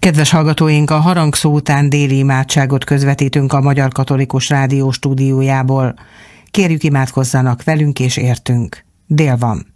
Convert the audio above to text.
Kedves hallgatóink, a harangszó után déli imádságot közvetítünk a Magyar Katolikus Rádió stúdiójából. Kérjük, imádkozzanak velünk és értünk. Dél van.